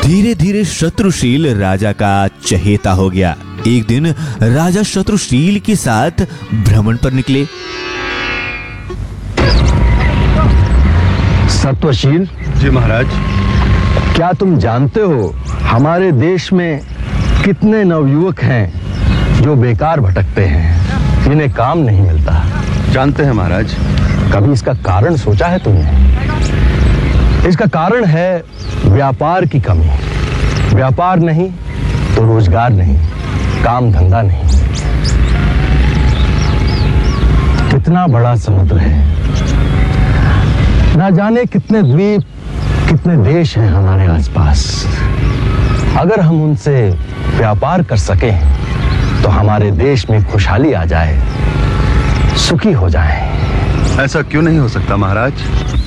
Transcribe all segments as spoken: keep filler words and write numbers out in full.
धीरे धीरे शत्रुशील राजा का चहेता हो गया। एक दिन राजा शत्रुशील के साथ भ्रमण पर निकले। सत्वशील जी महाराज। क्या तुम जानते हो हमारे देश में कितने नवयुवक हैं जो बेकार भटकते हैं, जिन्हें काम नहीं मिलता? जानते हैं महाराज। कभी इसका कारण सोचा है तुमने? इसका कारण है व्यापार की कमी। व्यापार नहीं तो रोजगार नहीं, काम धंधा नहीं। कितना बड़ा समुद्र है, ना जाने कितने द्वीप, कितने देश हैं हमारे आसपास। अगर हम उनसे व्यापार कर सकें तो हमारे देश में खुशहाली आ जाए, सुखी हो जाए। ऐसा क्यों नहीं हो सकता महाराज?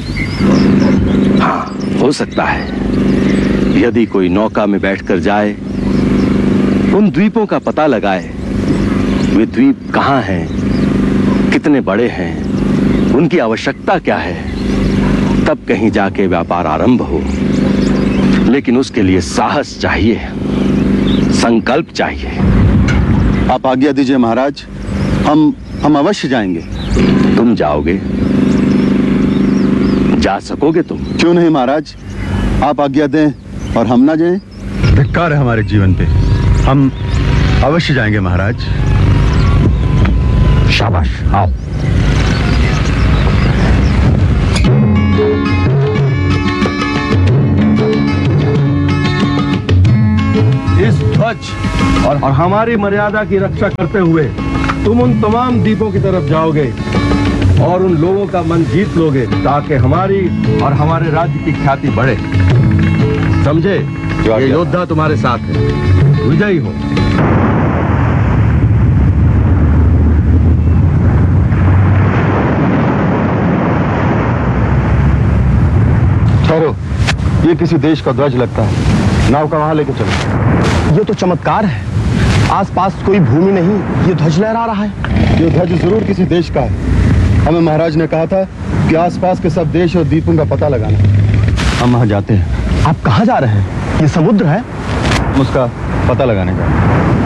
हाँ, हो सकता है। यदि कोई नौका में बैठकर जाए, उन द्वीपों का पता लगाए, वे द्वीप कहाँ हैं, कितने बड़े हैं, उनकी आवश्यकता क्या है, तब कहीं जाके व्यापार आरंभ हो। लेकिन उसके लिए साहस चाहिए, संकल्प चाहिए। आप आज्ञा दीजिए महाराज, हम हम अवश्य जाएंगे। तुम जाओगे? जा सकोगे तुम? क्यों नहीं महाराज, आप आज्ञा दें और हम ना जाएं? धिक्कार है हमारे जीवन पे। हम अवश्य जाएंगे महाराज। शाबाश, आओ। इस ध्वज और, और हमारी मर्यादा की रक्षा करते हुए तुम उन तमाम द्वीपों की तरफ जाओगे और उन लोगों का मन जीत लोगे, ताकि हमारी और हमारे राज्य की ख्याति बढ़े। समझे? ये योद्धा तुम्हारे साथ है, विजयी हो। ठहरो, ये किसी देश का ध्वज लगता है। नाव का वहां लेके चलो। ये तो चमत्कार है, आसपास कोई भूमि नहीं, ये ध्वज लहरा रहा है। ये ध्वज जरूर किसी देश का है। हमें महाराज ने कहा था कि आसपास के सब देश और द्वीपों का पता लगाना। हम वहां जाते हैं। आप कहाँ जा रहे हैं? ये समुद्र है। उसका पता लगाने का।